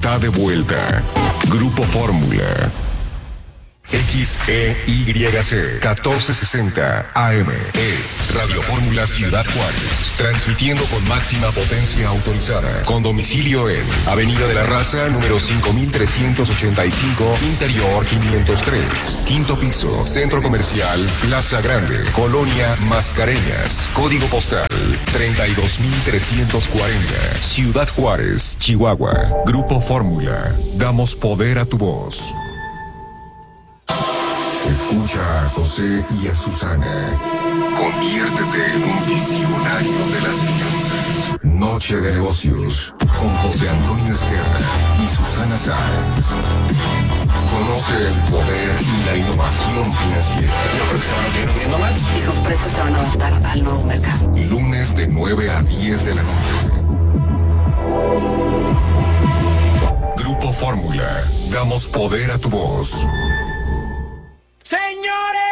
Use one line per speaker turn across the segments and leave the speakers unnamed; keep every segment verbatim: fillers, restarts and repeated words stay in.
está de vuelta. Grupo Fórmula. X E Y C catorce sesenta A M es Radio Fórmula Ciudad Juárez, transmitiendo con máxima potencia autorizada, con domicilio en Avenida de la Raza, número cinco mil trescientos ochenta y cinco, Interior quinientos tres, quinto piso, Centro Comercial Plaza Grande, Colonia Mascareñas, código postal treinta y dos mil trescientos cuarenta, Ciudad Juárez, Chihuahua. Grupo Fórmula, damos poder a tu voz. Escucha a José y a Susana. Conviértete en un visionario de las finanzas. Noche de negocios con José Antonio Esquerra y Susana Sáenz. Conoce el poder y la innovación financiera.
Yo creo que se van a seguir hundiendo más y sus precios se van a adaptar al nuevo mercado.
Lunes de nueve a diez de la noche. Grupo Fórmula. Damos poder a tu voz.
¡Señores!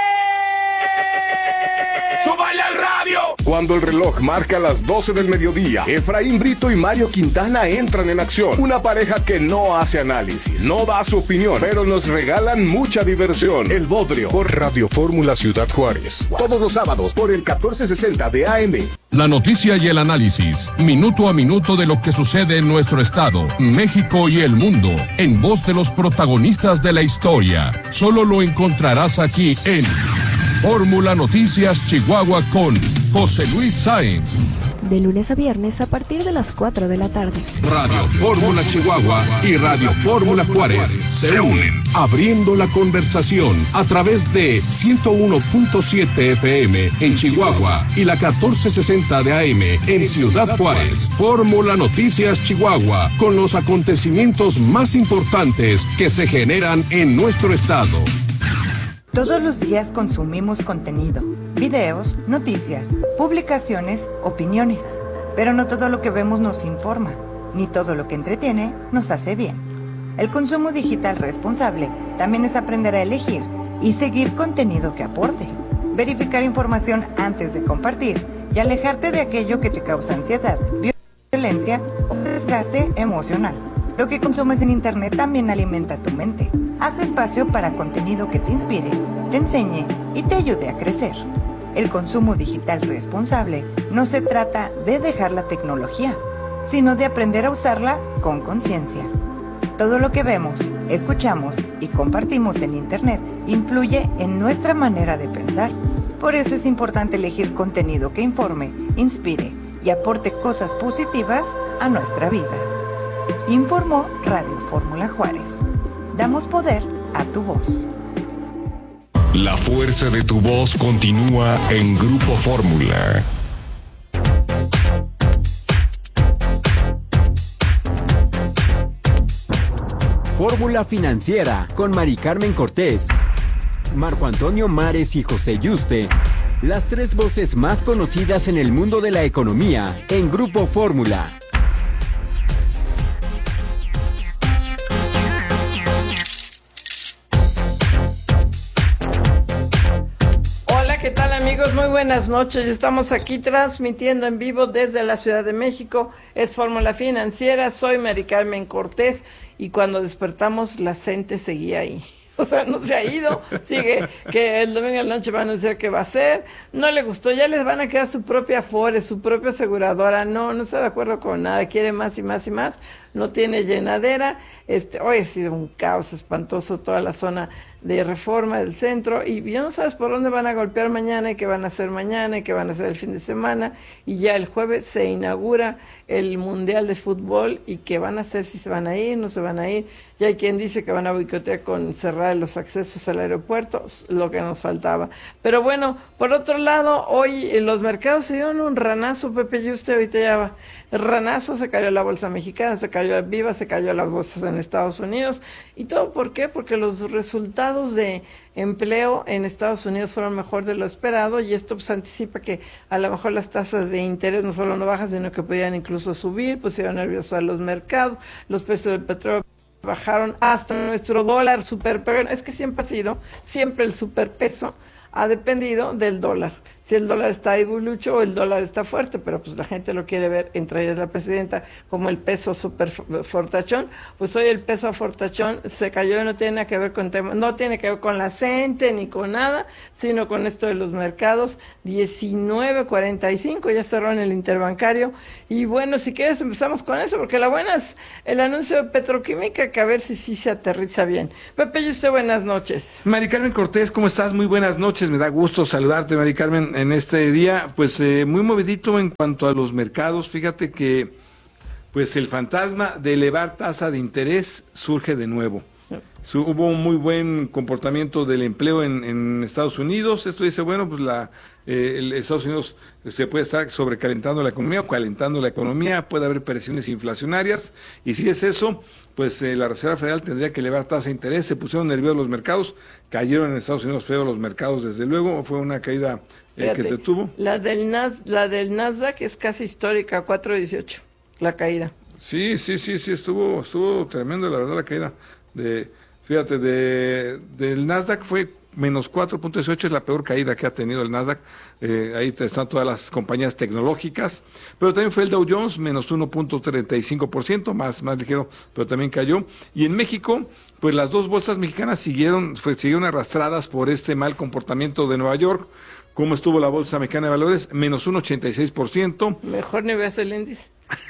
¡Súbale al radio!
Cuando el reloj marca las doce del mediodía, Efraín Brito y Mario Quintana entran en acción. Una pareja que no hace análisis, no da su opinión, pero nos regalan mucha diversión. El Bodrio, por Radio Fórmula Ciudad Juárez. Todos los sábados por el catorce sesenta de A M.
La noticia y el análisis, minuto a minuto de lo que sucede en nuestro estado, México y el mundo, en voz de los protagonistas de la historia. Solo lo encontrarás aquí en Fórmula Noticias Chihuahua con José Luis Sáenz.
De lunes a viernes a partir de las cuatro de la tarde.
Radio Fórmula Chihuahua y Radio Fórmula Juárez se unen, abriendo la conversación a través de ciento uno punto siete F M en Chihuahua y la catorce sesenta de A M en Ciudad Juárez. Fórmula Noticias Chihuahua, con los acontecimientos más importantes que se generan en nuestro estado.
Todos los días consumimos contenido, videos, noticias, publicaciones, opiniones. Pero no todo lo que vemos nos informa, ni todo lo que entretiene nos hace bien. El consumo digital responsable también es aprender a elegir y seguir contenido que aporte, verificar información antes de compartir y alejarte de aquello que te causa ansiedad, violencia o desgaste emocional. Lo que consumes en internet también alimenta tu mente. Haz espacio para contenido que te inspire, te enseñe y te ayude a crecer. El consumo digital responsable no se trata de dejar la tecnología, sino de aprender a usarla con conciencia. Todo lo que vemos, escuchamos y compartimos en internet influye en nuestra manera de pensar. Por eso es importante elegir contenido que informe, inspire y aporte cosas positivas a nuestra vida. Informó Radio Fórmula Juárez. Damos poder a tu voz.
La fuerza de tu voz continúa en Grupo Fórmula.
Fórmula Financiera con Mari Carmen Cortés, Marco Antonio Mares y José Yuste. Las tres voces más conocidas en el mundo de la economía en Grupo Fórmula.
¿Qué tal, amigos? Muy buenas noches. Estamos aquí transmitiendo en vivo desde la Ciudad de México. Es Fórmula Financiera. Soy Mari Carmen Cortés y cuando despertamos la gente seguía ahí. O sea, no se ha ido, sigue, que el domingo en la noche va a anunciar qué va a hacer, no le gustó, ya les van a crear su propia Afore, su propia aseguradora, no, no está de acuerdo con nada, quiere más y más y más, no tiene llenadera, este, hoy ha sido un caos espantoso toda la zona de Reforma del centro, y ya no sabes por dónde van a golpear mañana, y qué van a hacer mañana, y qué van a hacer el fin de semana, y ya el jueves se inaugura el Mundial de Fútbol, y qué van a hacer, si se van a ir, no se van a ir, ya hay quien dice que van a boicotear con cerrar los accesos al aeropuerto, lo que nos faltaba. Pero bueno, por otro lado, hoy los mercados se dieron un ranazo, Pepe, y usted ahorita ya va, el ranazo, se cayó la bolsa mexicana, se cayó la Viva, se cayó las bolsas en Estados Unidos, y todo, ¿por qué? Porque los resultados de empleo en Estados Unidos fueron mejor de lo esperado, y esto pues anticipa que a lo mejor las tasas de interés no solo no bajan, sino que podrían incluso subir, pusieron nerviosos a los mercados, los precios del petróleo bajaron, hasta nuestro dólar super, pero es que siempre ha sido, siempre el superpeso ha dependido del dólar. si el dólar está ahí bulucho o el dólar está fuerte, pero pues la gente lo quiere ver, entre ellas la presidenta, como el peso super fortachón. Pues hoy el peso fortachón se cayó y no tiene que ver con tema, no tiene que ver con la CENTE ni con nada, sino con esto de los mercados. Diecinueve cuarenta y cinco, ya cerró en el interbancario. Y bueno, si quieres empezamos con eso, porque la buena es el anuncio de Petroquímica, que a ver si sí se aterriza bien. Pepe, y usted, buenas noches.
Mari Carmen Cortés, ¿cómo estás? Muy buenas noches, me da gusto saludarte, Mari Carmen, en este día, pues eh, muy movidito en cuanto a los mercados. Fíjate que pues el fantasma de elevar tasa de interés surge de nuevo. Sí. Hubo un muy buen comportamiento del empleo en, en Estados Unidos. Esto dice, bueno, pues la eh, el Estados Unidos se puede estar sobrecalentando la economía o calentando la economía, puede haber presiones inflacionarias, y si es eso, pues eh, la Reserva Federal tendría que elevar tasa de interés. Se pusieron nerviosos los mercados, cayeron en Estados Unidos feo los mercados, desde luego, fue una caída eh, Fíjate, que se tuvo.
La del, Nas, la del Nasdaq es casi histórica, cuatro dieciocho, la caída.
Sí, sí, sí, sí, estuvo, estuvo tremendo, la verdad, la caída de... Fíjate, de, del Nasdaq fue menos cuatro punto dieciocho, es la peor caída que ha tenido el Nasdaq. Eh, ahí están todas las compañías tecnológicas, pero también fue el Dow Jones, menos uno punto treinta y cinco por ciento, más, más ligero, pero también cayó. Y en México, pues las dos bolsas mexicanas siguieron, fue, siguieron arrastradas por este mal comportamiento de Nueva York. ¿Cómo estuvo la Bolsa Mexicana de Valores? Menos uno punto ochenta y seis por ciento.
Mejor ni veas el índice.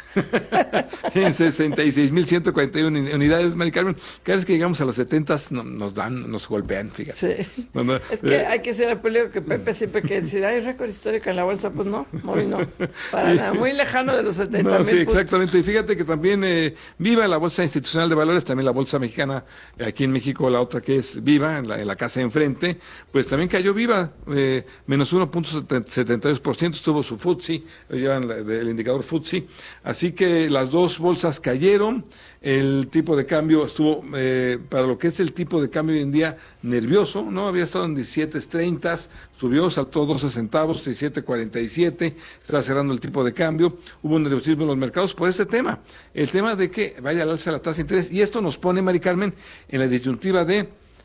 En sesenta y seis mil ciento cuarenta y una unidades, Mari Carmen. Cada vez que llegamos a los setentas no, nos dan, nos golpean, fíjate.
Sí. No, no, es que eh, hay que ser el peligro que Pepe siempre que decir, hay récord histórico en la bolsa, pues no, hoy no. Para nada, muy lejano de los setenta mil.
No, sí, exactamente. Y fíjate que también eh, Viva, la Bolsa Institucional de Valores, también la Bolsa Mexicana, aquí en México, la otra que es Viva, en la, en la casa de enfrente, pues también cayó Viva, eh, menos uno punto setenta y dos por ciento estuvo su F T S E, llevan la, el indicador F T S E. Así que las dos bolsas cayeron, el tipo de cambio estuvo, eh, para lo que es el tipo de cambio hoy en día, nervioso, ¿no? Había estado en diecisiete treinta, subió, saltó doce centavos, diecisiete cuarenta y siete, está cerrando el tipo de cambio. Hubo un nerviosismo en los mercados por ese tema, el tema de que vaya al alza la tasa de interés, y esto nos pone, Mari Carmen, en la disyuntiva de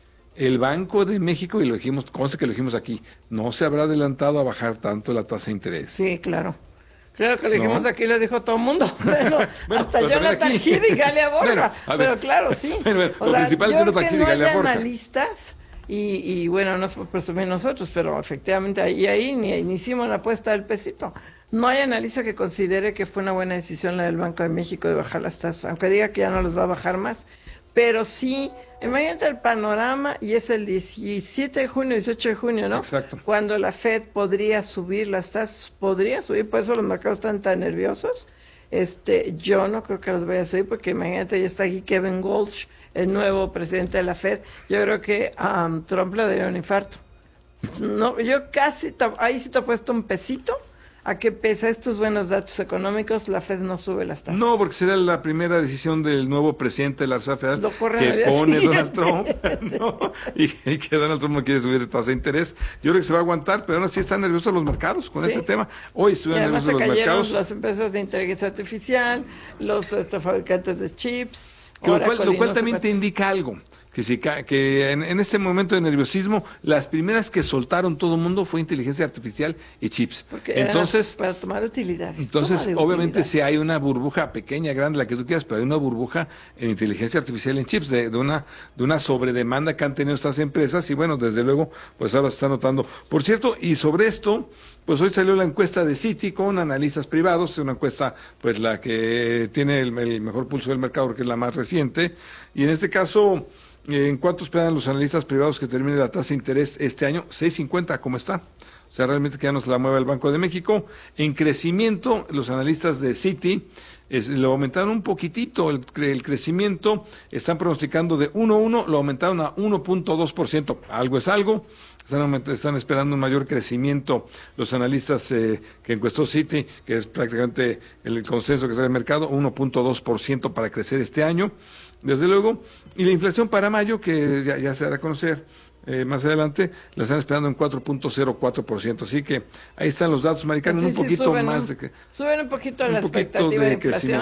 el Banco de México, y lo dijimos, conste que lo dijimos aquí, no se habrá adelantado a bajar tanto la tasa de interés.
Sí, claro. Claro que le dijimos ¿no? Aquí, lo dijo todo el mundo. Bueno, bueno, hasta Jonathan Gid y Galia Borja. Bueno, pero claro, sí.
Bueno, bueno, o lo sea, principal es Jonathan Gid y Galia Borja.
Analistas, y, y bueno, no es por presumir nosotros, pero efectivamente ahí, ahí ni, ni hicimos la apuesta del pesito. No hay analista que considere que fue una buena decisión la del Banco de México de bajar las tasas, aunque diga que ya no les va a bajar más. Pero sí, imagínate el panorama, y es el diecisiete de junio, dieciocho de junio, ¿no?
Exacto.
Cuando la Fed podría subir las tasas, podría subir, por eso los mercados están tan nerviosos. Este, yo no creo que los vaya a subir, porque imagínate, ya está aquí Kevin Walsh, el nuevo presidente de la Fed. Yo creo que a um, Trump le daría un infarto. No, yo casi, ahí sí te he puesto un pesito. ¿A qué pesa estos buenos datos económicos? La Fed no sube las tasas.
No, porque será la primera decisión del nuevo presidente de la Reserva Federal
Lo
que pone Donald Trump, ¿no? y, y que Donald Trump no quiere subir tasa de interés. Yo creo que se va a aguantar, pero aún así están nerviosos los mercados con sí. este tema. Hoy estuvieron nerviosos los mercados.
Las empresas de inteligencia artificial, los este, fabricantes de chips.
Que lo cual, lo cual también te indica algo, que si que en, en este momento de nerviosismo, las primeras que soltaron todo el mundo fue inteligencia artificial y chips.
Porque
entonces,
para tomar utilidades.
Entonces, obviamente,
utilidades.
si hay una burbuja pequeña, grande, la que tú quieras, pero hay una burbuja en inteligencia artificial y en chips, de, de una de una sobredemanda que han tenido estas empresas, y bueno, desde luego, pues ahora se está notando. Por cierto, y sobre esto, pues hoy salió la encuesta de Citi con analistas privados, una encuesta, pues la que tiene el, el mejor pulso del mercado, porque es la más reciente, y en este caso, ¿en cuánto esperan los analistas privados que termine la tasa de interés este año? seis cincuenta, ¿cómo está? O sea, realmente que ya no se la mueve el Banco de México. En crecimiento, los analistas de Citi es, lo aumentaron un poquitito, el, el crecimiento, están pronosticando de uno punto uno, lo aumentaron a uno punto dos por ciento, algo es algo. Están, están esperando un mayor crecimiento los analistas eh, que encuestó Citi, que es prácticamente el consenso que trae el mercado, uno punto dos por ciento para crecer este año, desde luego. Y la inflación para mayo, que ya, ya se dará a conocer eh, más adelante, la están esperando en cuatro punto cero cuatro por ciento. Así que ahí están los datos, Mari Carmen, sí, un poquito
sí,
más
un,
de que...
Suben un poquito un la expectativa de, de inflación.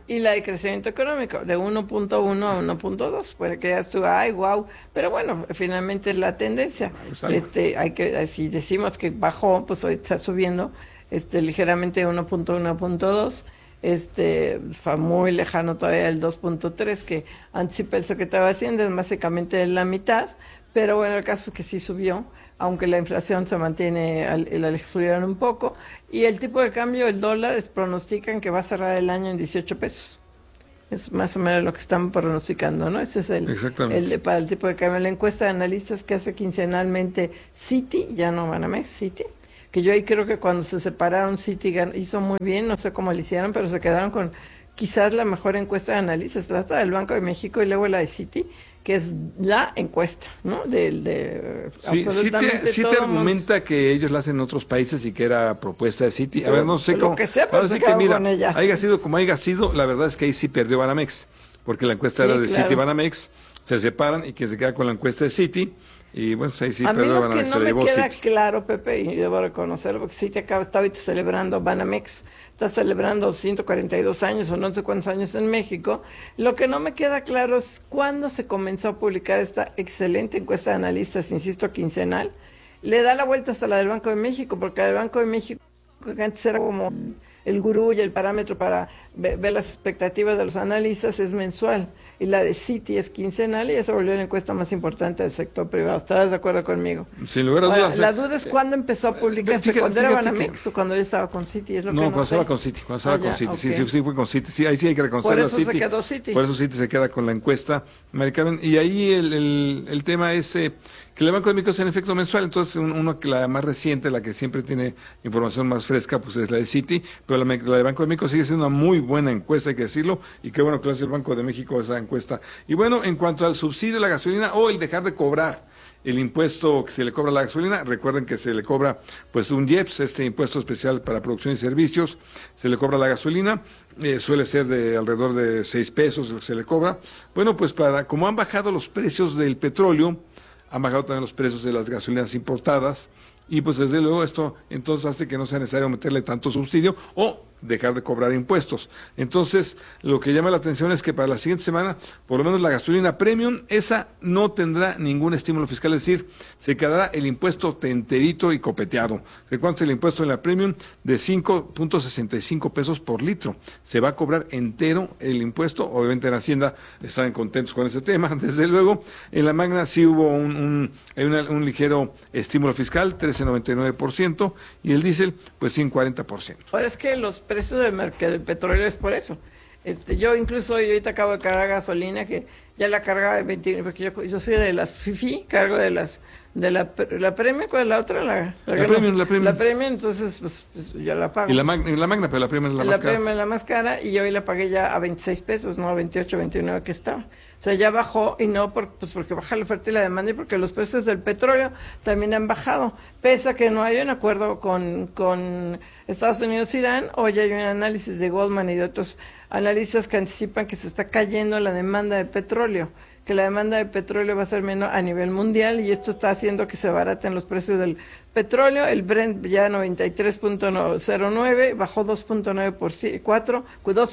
y la de crecimiento económico, de uno punto uno a uno punto dos, porque ya estuvo, ay, wow, pero bueno, finalmente es la tendencia. Este, hay que, si decimos que bajó, pues hoy está subiendo, este, ligeramente uno punto uno a uno punto dos, este, fue muy lejano todavía el dos punto tres, que anticipa el secretario de Hacienda, es básicamente la mitad, pero bueno, el caso es que sí subió, aunque la inflación se mantiene, la subieron un poco, y el tipo de cambio, el dólar, es, pronostican que va a cerrar el año en dieciocho pesos. Es más o menos lo que están pronosticando, ¿no? Ese es el, el para el tipo de cambio. La encuesta de analistas que hace quincenalmente Citi, ya no Banamex, Citi, que yo ahí creo que cuando se separaron Citi hizo muy bien, no sé cómo lo hicieron, pero se quedaron con quizás la mejor encuesta de analistas. Trata del Banco de México y luego la de Citi, que es la encuesta, ¿no? De, de
sí, absolutamente sí te, sí te argumenta nos... que ellos la hacen en otros países y que era propuesta de Citi. A ver, no sé
lo
cómo.
Que sea, pero
sí
que
mira,
con ella.
haya sido como haya sido, la verdad es que ahí sí perdió Banamex, porque la encuesta sí, era de claro. Citi y Banamex, se separan y quien se queda con la encuesta de Citi. Y bueno, ahí sí,
a mí lo que no me queda
Citi.
claro, Pepe, y debo reconocerlo, porque Citi acaba, está ahorita celebrando, Banamex está celebrando ciento cuarenta y dos años o no sé cuántos años en México. Lo que no me queda claro es cuándo se comenzó a publicar esta excelente encuesta de analistas, insisto, quincenal. Le da la vuelta hasta la del Banco de México, porque la del Banco de México, que antes era como el gurú y el parámetro para ver, ver las expectativas de los analistas, es mensual. Y la de Citi es quincenal y ya se volvió la encuesta más importante del sector privado. ¿Estarás de acuerdo conmigo?
Sin lugar a dudas.
Ahora, la duda es cuándo empezó a publicarse, cuando era Banamex que... o cuando él estaba con Citi. Es lo
no,
que no
cuando
sé.
estaba con Citi. Cuando estaba ah, con
ya,
Citi.
Okay.
Sí, sí, sí, fue con Citi. Sí, ahí sí hay que reconocer a Citi.
Por eso se quedó Citi.
Por eso Citi se queda con la encuesta. Maricarmen. Y ahí el, el, el tema es eh, que el Banco de México es en efecto mensual. Entonces, un, uno que la más reciente, la que siempre tiene información más fresca, pues es la de Citi. Pero la, la de Banco de México sigue siendo una muy buena encuesta, hay que decirlo. Y qué bueno que lo hace el Banco de México esa encuesta. Y bueno, en cuanto al subsidio de la gasolina o el dejar de cobrar el impuesto que se le cobra a la gasolina, recuerden que se le cobra pues un I E P S, este impuesto especial para producción y servicios, se le cobra a la gasolina, eh, suele ser de alrededor de seis pesos lo que se le cobra. Bueno, pues para como han bajado los precios del petróleo, han bajado también los precios de las gasolinas importadas, y pues desde luego esto entonces hace que no sea necesario meterle tanto subsidio o dejar de cobrar impuestos. Entonces, lo que llama la atención es que para la siguiente semana, por lo menos la gasolina premium, esa no tendrá ningún estímulo fiscal, es decir, se quedará el impuesto enterito y copeteado. ¿Cuánto es el impuesto en la premium? De cinco punto sesenta y cinco pesos por litro. Se va a cobrar entero el impuesto. Obviamente en Hacienda están contentos con ese tema, desde luego. En la Magna sí hubo un, un, una, un ligero estímulo fiscal, trece noventa y nueve por ciento, y el diésel, pues sin cuarenta por ciento.
Ahora es que los precios del mercado del petróleo es por eso. Este, yo incluso yo ahorita acabo de cargar gasolina que ya la cargaba de veinte, porque yo, yo soy de las FIFI, cargo de las de la la premium, ¿cuál es la otra? La, la,
la premium, la premium.
La premium, entonces pues, pues yo la pago.
Y la magna, la magna, pero la premium es la, la más cara. La
premium es la más cara y yo hoy la pagué ya a veintiséis pesos, no a veintiocho, veintinueve que estaba. O sea, ya bajó y no por, pues porque baja la oferta y la demanda y porque los precios del petróleo también han bajado. Pese a que no hay un acuerdo con, con Estados Unidos e Irán, hoy hay un análisis de Goldman y de otros analistas que anticipan que se está cayendo la demanda de petróleo, que la demanda de petróleo va a ser menor a nivel mundial y esto está haciendo que se abaraten los precios del petróleo. El Brent ya noventa y tres punto cero nueve, bajó dos punto cero cuatro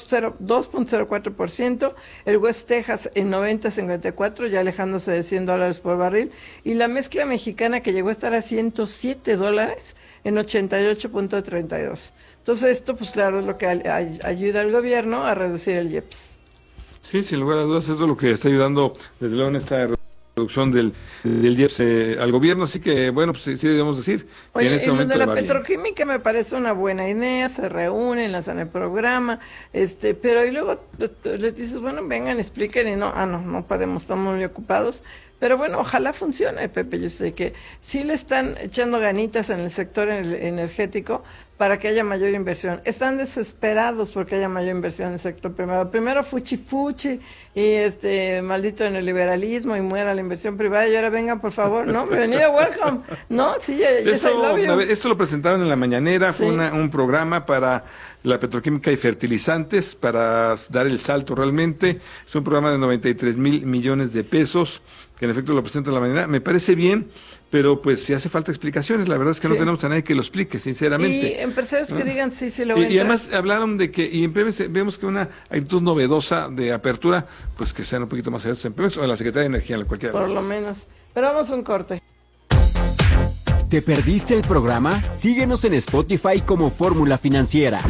por ciento, el West Texas en noventa cincuenta y cuatro, ya alejándose de cien dólares por barril, y la mezcla mexicana que llegó a estar a ciento siete dólares en ochenta y ocho punto treinta y dos. Entonces esto pues claro es lo que ay- ayuda al gobierno a reducir el I E P S.
Sí, sin lugar a dudas, eso es lo que está ayudando desde luego en esta reducción del, del I E P S eh, al gobierno, así que bueno, pues sí, sí debemos decir
Oye,
que en este
y
momento
lo de la
va bien.
petroquímica me parece una buena idea, se reúnen, lanzan el programa, este, pero y luego les dices, bueno, vengan, expliquen, y no, ah, no, no podemos, estamos muy ocupados. Pero bueno, ojalá funcione, Pepe. Yo sé que sí le están echando ganitas en el sector energético para que haya mayor inversión. Están desesperados porque haya mayor inversión en el sector privado. Primero fuchi fuchi y este maldito en el liberalismo y muera la inversión privada y ahora vengan por favor, no, bienvenida, welcome, no, sí, yes,
Esto,
I love you.
a ver, esto lo presentaron en la mañanera,
Sí.
fue una, un programa para la petroquímica y fertilizantes para dar el salto realmente. Es un programa de noventa y tres mil millones de pesos, que en efecto lo presenta en la mañanera. Me parece bien, pero pues si hace falta explicaciones, la verdad es que
Sí.
no tenemos a nadie que lo explique, sinceramente.
Y empresarios que
¿no?
digan sí, sí lo
Y,
voy a
y
entrar.
además hablaron de que, y en Pemex vemos que una actitud novedosa de apertura, pues que sean un poquito más abiertos en Pemex o en la Secretaría de Energía, en cualquiera.
Por lo menos. Pero vamos a un corte.
¿Te perdiste el programa? Síguenos en Spotify como Fórmula Financiera.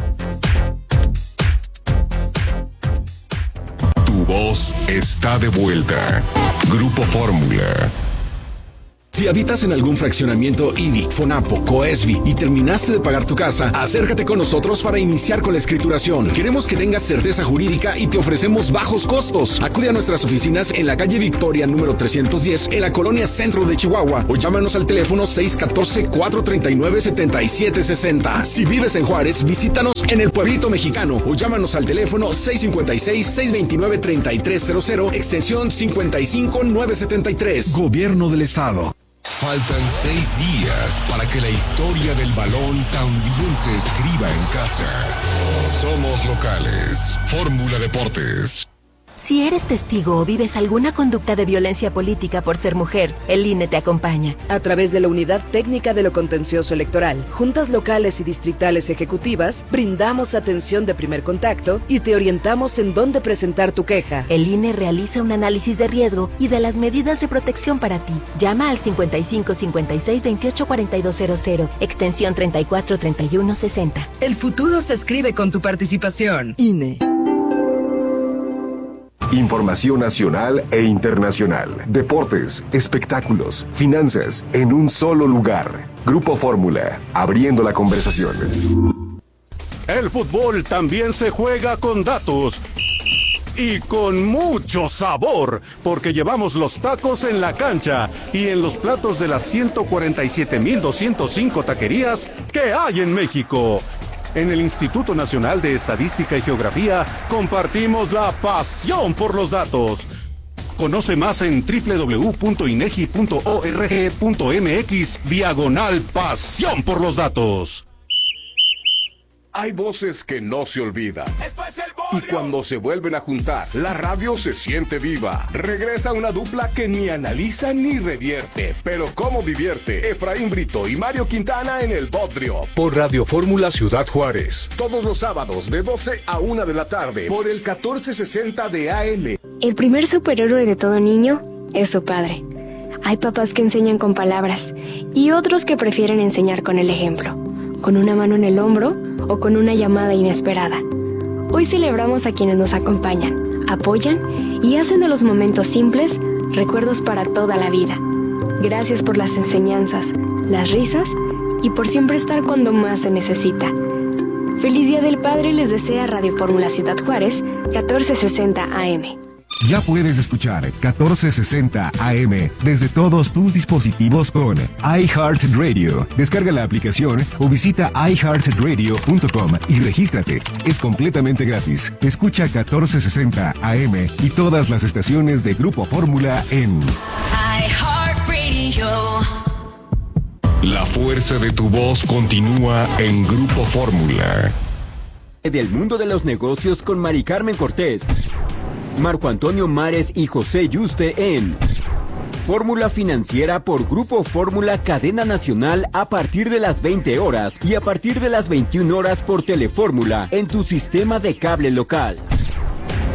Tu voz está de vuelta. Grupo Fórmula.
Si habitas en algún fraccionamiento I D I, FONAPO, COESBI y terminaste de pagar tu casa, acércate con nosotros para iniciar con la escrituración. Queremos que tengas certeza jurídica y te ofrecemos bajos costos. Acude a nuestras oficinas en la calle Victoria número trescientos diez en la colonia Centro de Chihuahua o llámanos al teléfono seis uno cuatro, cuatro tres nueve, siete siete seis cero. Si vives en Juárez, visítanos en el Pueblito Mexicano o llámanos al teléfono seis cinco seis, seis dos nueve, tres tres cero cero, extensión cincuenta y cinco nueve setenta y tres. Gobierno del Estado.
Faltan seis días para que la historia del balón también se escriba en casa. Somos locales. Fórmula Deportes.
Si eres testigo o vives alguna conducta de violencia política por ser mujer, el I N E te acompaña.
A través de la Unidad Técnica de lo Contencioso Electoral, juntas locales y distritales ejecutivas, brindamos atención de primer contacto y te orientamos en dónde presentar tu queja.
El I N E realiza un análisis de riesgo y de las medidas de protección para ti. Llama al cincuenta y cinco, cincuenta y seis, veintiocho, cuarenta y dos cero cero, extensión treinta y cuatro, treinta y uno, sesenta.
El futuro se escribe con tu participación.
I N E.
Información nacional e internacional. Deportes, espectáculos, finanzas, en un solo lugar. Grupo Fórmula, abriendo la conversación.
El fútbol también se juega con datos. Y con mucho sabor, porque llevamos los tacos en la cancha y en los platos de las ciento cuarenta y siete mil doscientos cinco taquerías que hay en México. En el Instituto Nacional de Estadística y Geografía compartimos la pasión por los datos. Conoce más en doble u doble u doble u punto inegi punto org punto mx diagonal pasión por los datos.
Hay voces que no se olvidan. Y cuando se vuelven a juntar, la radio se siente viva. Regresa una dupla que ni analiza ni revierte. Pero cómo divierte. Efraín Brito y Mario Quintana en El Bodrio.
Por Radio Fórmula Ciudad Juárez.
Todos los sábados de doce a una de la tarde. Por el catorce sesenta de A M.
El primer superhéroe de todo niño es su padre. Hay papás que enseñan con palabras y otros que prefieren enseñar con el ejemplo. Con una mano en el hombro o con una llamada inesperada. Hoy celebramos a quienes nos acompañan, apoyan y hacen de los momentos simples recuerdos para toda la vida. Gracias por las enseñanzas, las risas y por siempre estar cuando más se necesita. Feliz Día del Padre les desea Radio Fórmula Ciudad Juárez, catorce sesenta A M.
Ya puedes escuchar catorce sesenta A M desde todos tus dispositivos con iHeartRadio. Descarga la aplicación o visita i heart radio punto com y regístrate. Es completamente gratis. Escucha catorce sesenta A M y todas las estaciones de Grupo Fórmula en
iHeartRadio. La fuerza de tu voz continúa en Grupo Fórmula.
Del mundo de los negocios con Mari Carmen Cortés, Marco Antonio Mares y José Yuste en Fórmula Financiera por Grupo Fórmula Cadena Nacional a partir de las veinte horas y a partir de las veintiuna horas por Telefórmula en tu sistema de cable local.